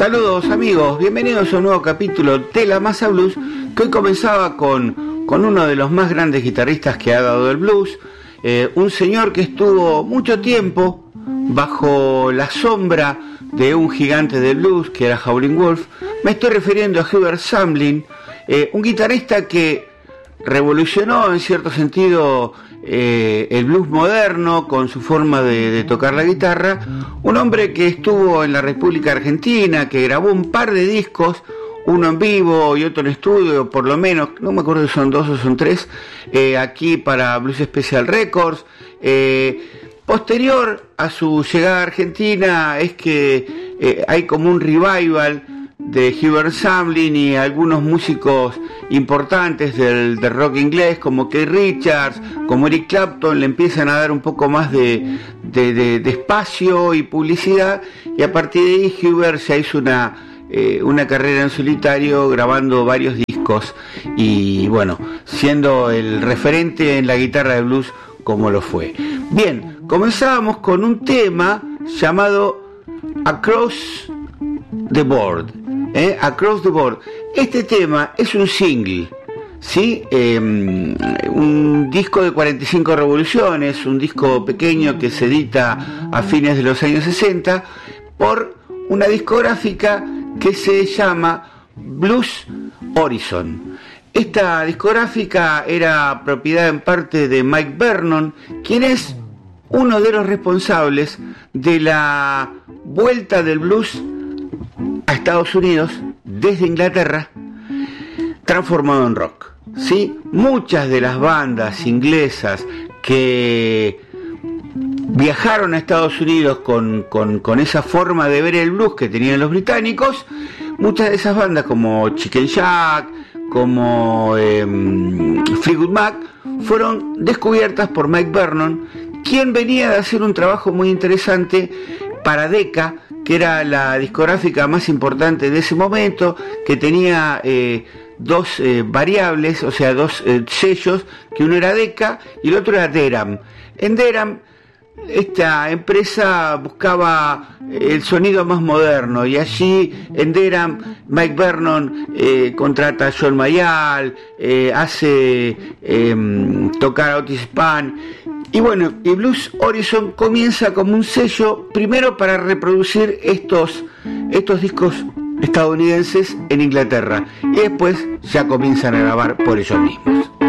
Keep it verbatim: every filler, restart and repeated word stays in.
Saludos amigos, bienvenidos a un nuevo capítulo de La Masa Blues, que hoy comenzaba con, con uno de los más grandes guitarristas que ha dado el blues, eh, un señor que estuvo mucho tiempo bajo la sombra de un gigante del blues que era Howlin' Wolf. Me estoy refiriendo a Hubert Sumlin, eh, un guitarrista que revolucionó en cierto sentido eh, el blues moderno con su forma de, de tocar la guitarra, un hombre que estuvo en la República Argentina, que grabó un par de discos, uno en vivo y otro en estudio, por lo menos, no me acuerdo si son dos o son tres, eh, aquí para Blues Special Records. Eh, posterior a su llegada a Argentina es que eh, hay como un revival de Hubert Sumlin y algunos músicos importantes del, del rock inglés como Keith Richards, como Eric Clapton, le empiezan a dar un poco más de, de, de, de espacio y publicidad, y a partir de ahí Hubert ya hizo una, eh, una carrera en solitario grabando varios discos y bueno, siendo el referente en la guitarra de blues como lo fue. Bien, comenzábamos con un tema llamado Across the Board. Eh, Across the Board. Este tema es un single, ¿sí? Eh, un disco de cuarenta y cinco revoluciones, un disco pequeño que se edita a fines de los años sesenta por una discográfica que se llama Blues Horizon. Esta discográfica era propiedad en parte de Mike Vernon, quien es uno de los responsables de la vuelta del blues a Estados Unidos desde Inglaterra, transformado en rock, ¿sí? Muchas de las bandas inglesas que viajaron a Estados Unidos con, con, con esa forma de ver el blues que tenían los británicos, muchas de esas bandas como Chicken Shack, como eh, Fleetwood Mac, fueron descubiertas por Mike Vernon, quien venía de hacer un trabajo muy interesante para Decca, que era la discográfica más importante de ese momento, que tenía eh, dos eh, variables, o sea, dos eh, sellos, que uno era Decca y el otro era Deram. En Deram, esta empresa buscaba el sonido más moderno, y allí en Deram Mike Vernon eh, contrata a John Mayall, eh, hace eh, tocar a Otis Spann. Y bueno, y Blues Horizon comienza como un sello, primero para reproducir estos, estos discos estadounidenses en Inglaterra, y después ya comienzan a grabar por ellos mismos.